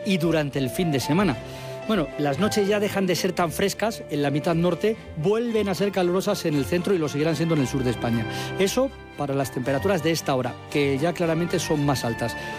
y durante el fin de semana. Bueno, las noches ya dejan de ser tan frescas en la mitad norte, vuelven a ser calurosas en el centro y lo seguirán siendo en el sur de España. Eso para las temperaturas de esta hora, que ya claramente son más altas.